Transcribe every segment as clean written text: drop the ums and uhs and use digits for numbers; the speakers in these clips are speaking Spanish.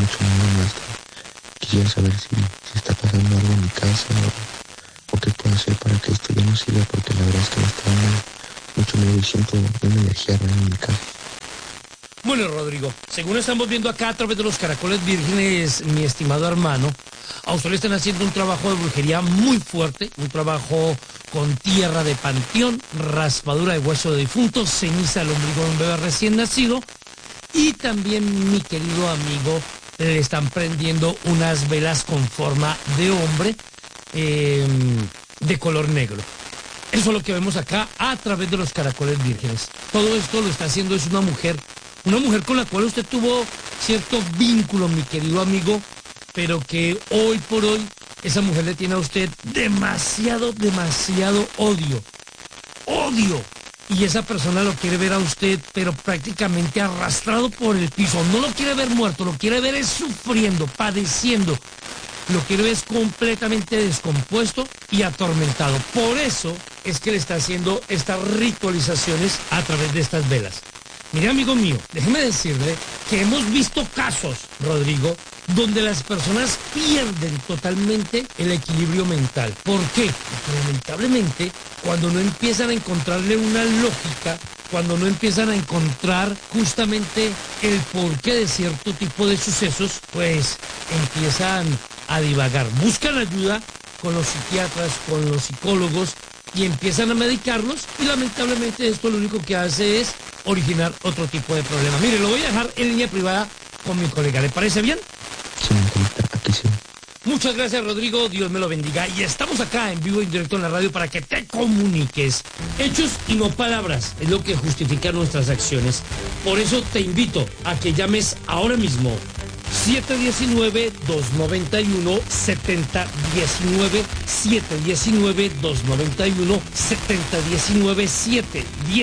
mucho miedo, maestro. Quisiera saber si está pasando algo en mi casa o qué puedo hacer para que esto ya no siga, porque la verdad es que me está dando mucho miedo y siento una energía rara en mi casa. Bueno, Rodrigo, según estamos viendo acá a través de los caracoles vírgenes, mi estimado hermano, a usted le están haciendo un trabajo de brujería muy fuerte, un trabajo con tierra de panteón, raspadura de hueso de difunto, ceniza del ombligo de un bebé recién nacido, y también, mi querido amigo, le están prendiendo unas velas con forma de hombre de color negro. Eso es lo que vemos acá a través de los caracoles vírgenes. Todo esto lo está haciendo es una mujer con la cual usted tuvo cierto vínculo, mi querido amigo, pero que hoy por hoy esa mujer le tiene a usted demasiado odio. Y esa persona lo quiere ver a usted, pero prácticamente arrastrado por el piso. No lo quiere ver muerto, lo quiere ver es sufriendo, padeciendo. Lo quiere ver es completamente descompuesto y atormentado. Por eso es que le está haciendo estas ritualizaciones a través de estas velas. Mire, amigo mío, déjeme decirle que hemos visto casos, Rodrigo, donde las personas pierden totalmente el equilibrio mental. ¿Por qué? Porque lamentablemente, cuando no empiezan a encontrarle una lógica, cuando no empiezan a encontrar justamente el porqué de cierto tipo de sucesos, pues empiezan a divagar. Buscan ayuda con los psiquiatras, con los psicólogos, y empiezan a medicarlos, y lamentablemente esto lo único que hace es originar otro tipo de problema. Mire, lo voy a dejar en línea privada con mi colega. ¿Le parece bien? Sí, mentalista, aquí sí. Muchas gracias, Rodrigo. Dios me lo bendiga. Y estamos acá en vivo y en directo en la radio para que te comuniques. Hechos y no palabras es lo que justifica nuestras acciones. Por eso te invito a que llames ahora mismo 719-291-7019, 719-291-7019,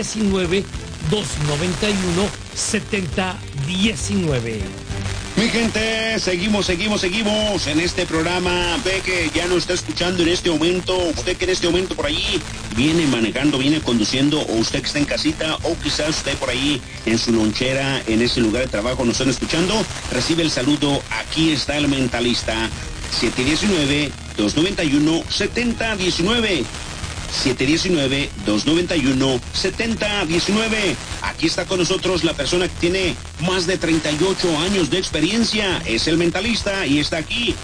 719-291-7019. Mi gente, seguimos en este programa. Ve que ya nos está escuchando en este momento. Usted que en este momento por allí viene manejando, viene conduciendo, o usted que está en casita, o quizás usted por ahí en su lonchera, en ese lugar de trabajo nos están escuchando, recibe el saludo. Aquí está el mentalista. 719-291-7019. 719-291-7019. Aquí está con nosotros la persona que tiene más de 38 años de experiencia. Es el mentalista y está aquí.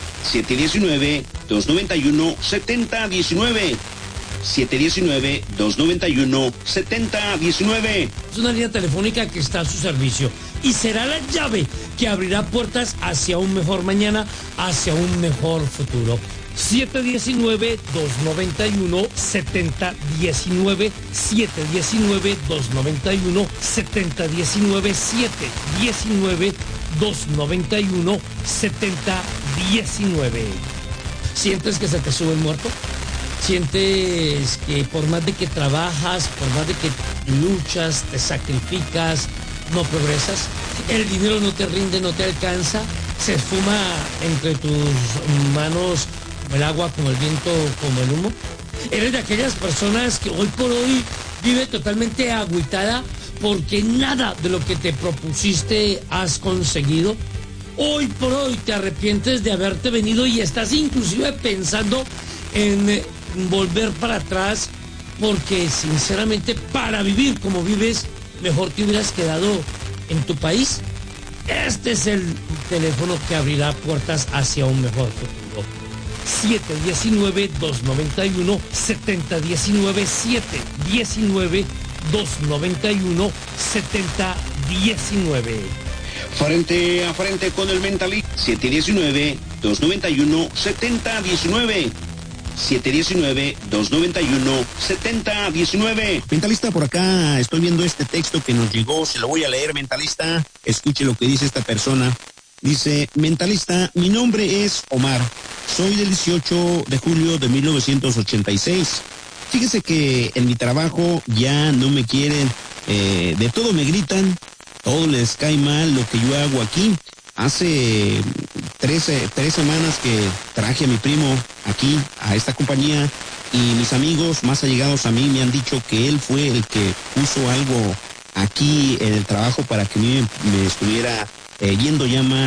719-291-7019. 719-291-7019. Es una línea telefónica que está a su servicio y será la llave que abrirá puertas hacia un mejor mañana, hacia un mejor futuro. 719-291-7019, 719-291-7019, 719-291-7019. ¿Sientes que se te sube el muerto? ¿Sientes que por más de que trabajas, por más de que luchas, te sacrificas, no progresas? ¿El dinero no te rinde, no te alcanza? ¿Se esfuma entre tus manos como el agua, como el viento, como el humo? ¿Eres de aquellas personas que hoy por hoy vive totalmente agüitada porque nada de lo que te propusiste has conseguido? Hoy por hoy te arrepientes de haberte venido y estás inclusive pensando en volver para atrás porque sinceramente para vivir como vives mejor te hubieras quedado en tu país. Este es el teléfono que abrirá puertas hacia un mejor futuro. 719-291-7019, 719-291-7019. Frente a frente con el mentalista. 719-291-7019. 719-291-7019. Mentalista, por acá estoy viendo este texto que nos llegó, se lo voy a leer, mentalista. Escuche lo que dice esta persona. Dice: mentalista, mi nombre es Omar. Soy del 18 de julio de 1986. Fíjese que en mi trabajo ya no me quieren, de todo me gritan, todo les cae mal lo que yo hago aquí. Hace tres semanas que traje a mi primo aquí, a esta compañía, y mis amigos más allegados a mí me han dicho que él fue el que puso algo aquí en el trabajo para que me estuviera yendo ya mal.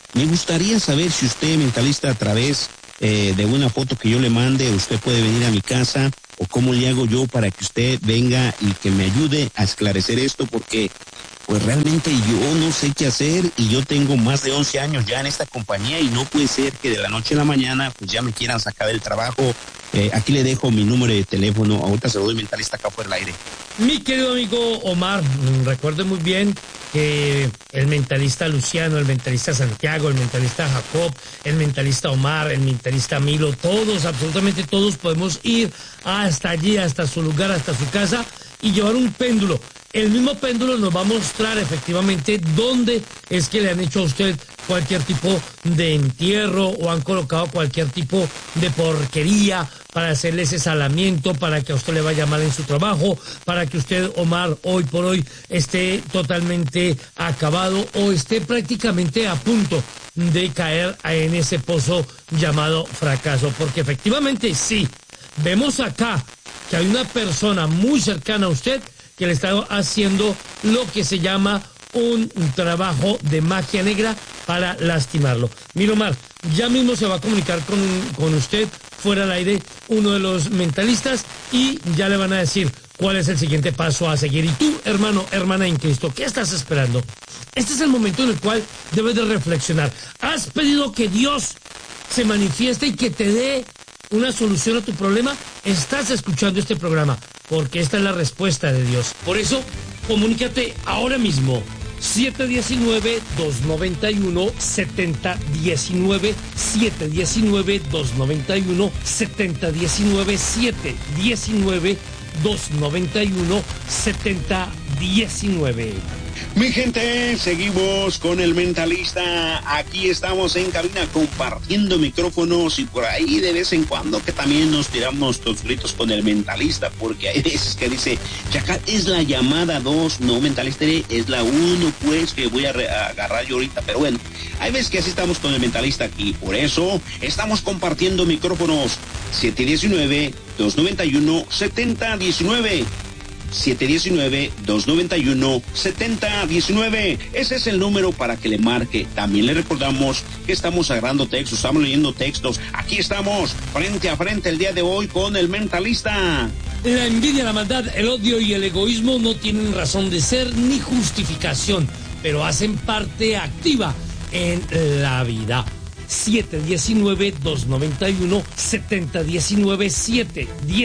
Me gustaría saber si usted, mentalista, a través de una foto que yo le mande, usted puede venir a mi casa, o cómo le hago yo para que usted venga y que me ayude a esclarecer esto, porque pues realmente yo no sé qué hacer y yo tengo más de 11 años ya en esta compañía y no puede ser que de la noche a la mañana pues ya me quieran sacar del trabajo. Aquí le dejo mi número de teléfono, ahorita se lo doy, mentalista, acá por el aire. Mi querido amigo Omar, recuerde muy bien que el mentalista Luciano, el mentalista Santiago, el mentalista Jacob, el mentalista Omar, el mentalista Milo, todos, absolutamente todos podemos ir hasta allí, hasta su lugar, hasta su casa y llevar un péndulo. El mismo péndulo nos va a mostrar efectivamente dónde es que le han hecho a usted cualquier tipo de entierro o han colocado cualquier tipo de porquería para hacerle ese salamiento, para que a usted le vaya mal en su trabajo, para que usted, Omar, hoy por hoy esté totalmente acabado o esté prácticamente a punto de caer en ese pozo llamado fracaso. Porque efectivamente sí, vemos acá que hay una persona muy cercana a usted que le está haciendo lo que se llama un trabajo de magia negra para lastimarlo. Mira, Omar, ya mismo se va a comunicar con usted fuera del aire uno de los mentalistas y ya le van a decir cuál es el siguiente paso a seguir. Y tú, hermano, hermana en Cristo, ¿qué estás esperando? Este es el momento en el cual debes de reflexionar. ¿Has pedido que Dios se manifieste y que te dé una solución a tu problema? Estás escuchando este programa porque esta es la respuesta de Dios. Por eso, comunícate ahora mismo. 719-291-7019, 719-291-7019, 719-291-7019. Mi gente, seguimos con el mentalista. Aquí estamos en cabina compartiendo micrófonos y por ahí de vez en cuando que también nos tiramos los gritos con el mentalista, porque hay veces que dice, Chacal, es la llamada 2, no, mentalista, es la 1, pues, que voy a agarrar yo ahorita. Pero bueno, hay veces que así estamos con el mentalista aquí, por eso estamos compartiendo micrófonos. 719-291-7019. 719-291-7019. Ese es el número para que le marque. También le recordamos que estamos agarrando textos, estamos leyendo textos. Aquí estamos, frente a frente el día de hoy con el mentalista. La envidia, la maldad, el odio y el egoísmo no tienen razón de ser ni justificación, pero hacen parte activa en la vida. 719-291-7019,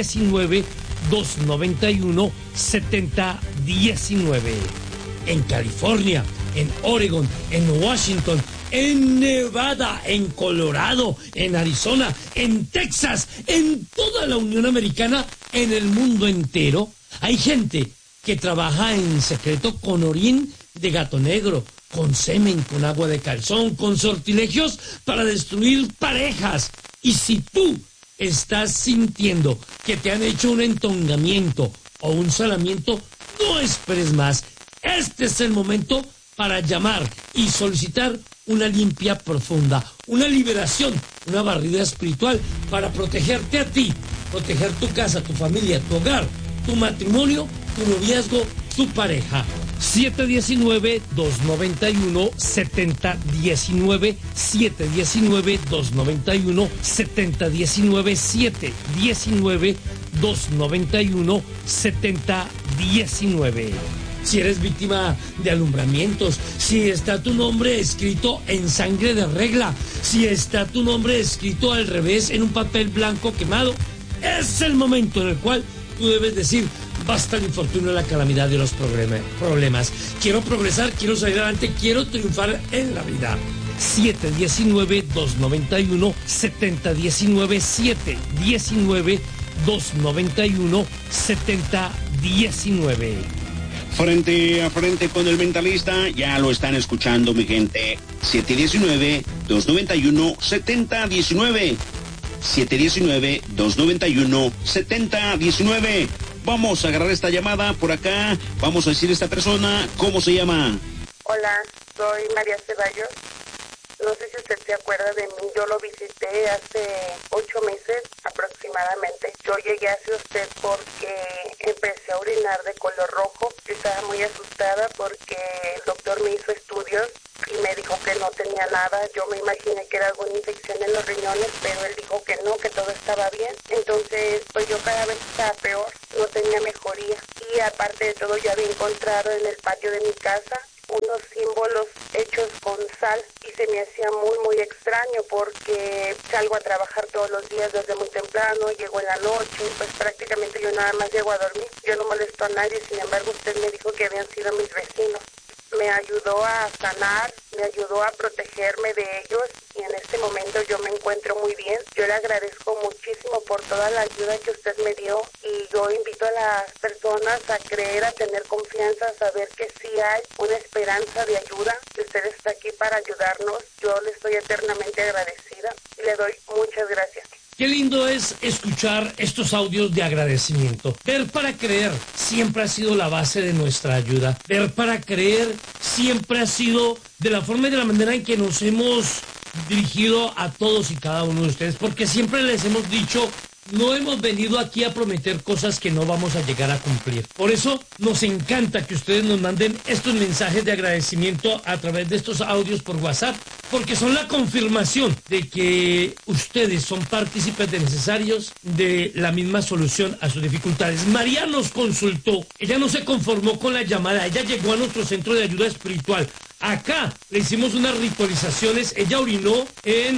719-291-7019. En California, en Oregon, en Washington, en Nevada, en Colorado, en Arizona, en Texas, en toda la Unión Americana, en el mundo entero, hay gente que trabaja en secreto con orín de gato negro, con semen, con agua de calzón, con sortilegios para destruir parejas. Y si tú estás sintiendo que te han hecho un entongamiento o un salamiento, no esperes más. Este es el momento para llamar y solicitar una limpia profunda, una liberación, una barrida espiritual para protegerte a ti, proteger tu casa, tu familia, tu hogar, tu matrimonio, tu noviazgo, tu pareja. 719-291-7019, 719-291-7019, 719-291-7019. Si eres víctima de alumbramientos, si está tu nombre escrito en sangre de regla, si está tu nombre escrito al revés en un papel blanco quemado, es el momento en el cual tú debes decir: basta el infortunio, la calamidad de los problemas. Quiero progresar, quiero salir adelante, quiero triunfar en la vida. 719-291-7019, 719-291-7019. Frente a frente con el mentalista, ya lo están escuchando, mi gente. 719-291-7019. 719-291-7019. Vamos a agarrar esta llamada por acá. Vamos a decir a esta persona cómo se llama. Hola, soy María Ceballos. No sé si usted se acuerda de mí. Yo lo visité hace 8 meses aproximadamente. Yo llegué hacia usted porque empecé a orinar de color rojo. Yo estaba muy asustada porque el doctor me hizo estudios y me dijo que no tenía nada. Yo me imaginé que era alguna infección en los riñones, pero él dijo que no, que todo estaba bien. Entonces, pues yo cada vez estaba peor, no tenía mejoría. Y aparte de todo, yo había encontrado en el patio de mi casa unos símbolos hechos con sal y se me hacía muy extraño porque salgo a trabajar todos los días desde muy temprano, llego en la noche, pues prácticamente yo nada más llego a dormir, yo no molesto a nadie. Sin embargo, usted me dijo que habían sido mis vecinos. Me ayudó a sanar, me ayudó a protegerme de ellos y en este momento yo me encuentro muy bien. Yo le agradezco muchísimo por toda la ayuda que usted me dio y yo invito a las personas a creer, a tener confianza, a saber que sí hay una esperanza de ayuda, que usted está aquí para ayudarnos. Yo le estoy eternamente agradecida y le doy muchas gracias. Qué lindo es escuchar estos audios de agradecimiento. Ver para creer siempre ha sido la base de nuestra ayuda. Ver para creer siempre ha sido de la forma y de la manera en que nos hemos dirigido a todos y cada uno de ustedes, porque siempre les hemos dicho, no hemos venido aquí a prometer cosas que no vamos a llegar a cumplir. Por eso nos encanta que ustedes nos manden estos mensajes de agradecimiento a través de estos audios por WhatsApp, porque son la confirmación de que ustedes son partícipes necesarios de la misma solución a sus dificultades. María nos consultó, ella no se conformó con la llamada, ella llegó a nuestro centro de ayuda espiritual. Acá le hicimos unas ritualizaciones, ella orinó en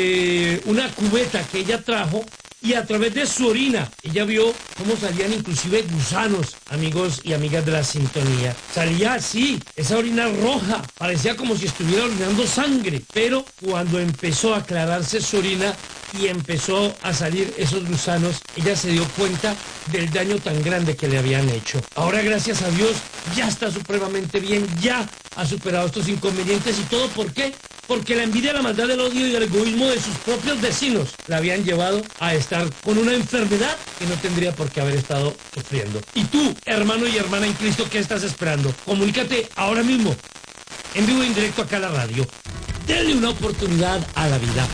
una cubeta que ella trajo y a través de su orina ella vio cómo salían inclusive gusanos, amigos y amigas de la sintonía. Salía así, esa orina roja, parecía como si estuviera orinando sangre, pero cuando empezó a aclararse su orina y empezó a salir esos gusanos, ella se dio cuenta del daño tan grande que le habían hecho. Ahora, gracias a Dios, ya está supremamente bien, ya ha superado estos inconvenientes. ¿Y todo por qué? Porque la envidia, la maldad, el odio y el egoísmo de sus propios vecinos la habían llevado a estar con una enfermedad que no tendría por qué haber estado sufriendo. Y tú, hermano y hermana en Cristo, ¿qué estás esperando? Comunícate ahora mismo, en vivo y en directo acá a la radio. Denle una oportunidad a la vida.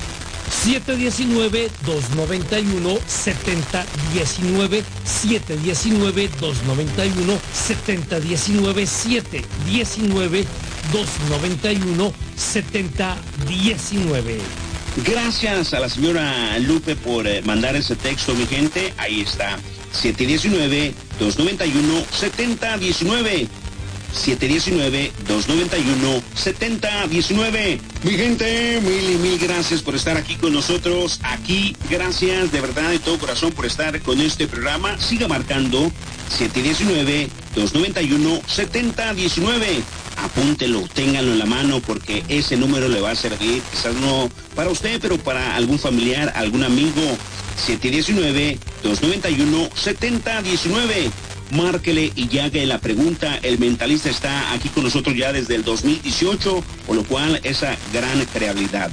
719-291-7019, 719-291-7019, 719-291-7019. Gracias a la señora Lupe por mandar ese texto, mi gente. Ahí está, 719-291-7019. 719-291-7019. Mi gente, mil gracias por estar aquí con nosotros. Aquí, gracias de verdad de todo corazón por estar con este programa. Siga marcando 719-291-7019. Apúntelo, ténganlo en la mano porque ese número le va a servir, quizás no para usted, pero para algún familiar, algún amigo. 719-291-7019. Márquele y ya que la pregunta, el mentalista está aquí con nosotros ya desde el 2018, por lo cual esa gran creatividad.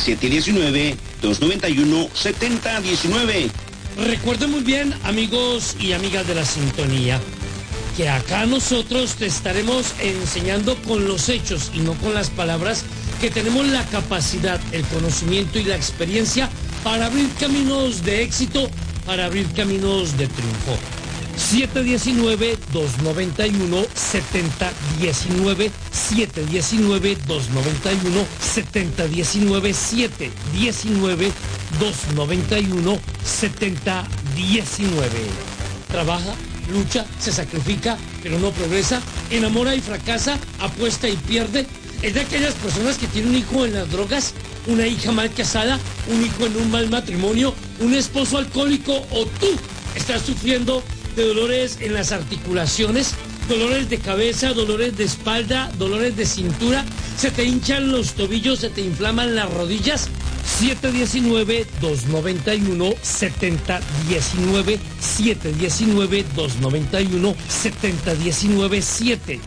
719-291-7019. Recuerden muy bien, amigos y amigas de la sintonía, que acá nosotros te estaremos enseñando con los hechos y no con las palabras, que tenemos la capacidad, el conocimiento y la experiencia para abrir caminos de éxito, para abrir caminos de triunfo. 719-291-7019, 719-291-7019, 719-291-7019. Trabaja, lucha, se sacrifica, pero no progresa, enamora y fracasa, apuesta y pierde. Es de aquellas personas que tienen un hijo en las drogas, una hija mal casada, un hijo en un mal matrimonio, un esposo alcohólico, o tú estás sufriendo de dolores en las articulaciones, dolores de cabeza, dolores de espalda, dolores de cintura, se te hinchan los tobillos, se te inflaman las rodillas. 719-291-7019, 719-291-7019,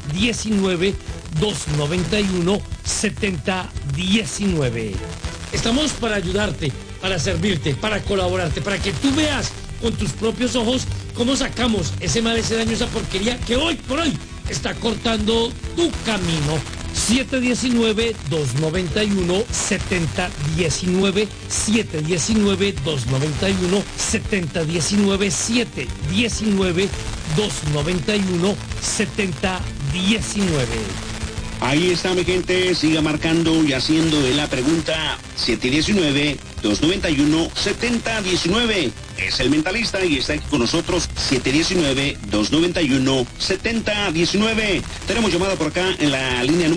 719-291-7019. Estamos para ayudarte, para servirte, para colaborarte, para que tú veas con tus propios ojos cómo sacamos ese mal, ese daño, esa porquería que hoy por hoy está cortando tu camino. 719-291-7019, 719-291-7019, 719-291-7019. Ahí está, mi gente, siga marcando y haciendo la pregunta 719-291-7019. Es el mentalista y está aquí con nosotros 719-291-7019. Tenemos llamada por acá en la línea número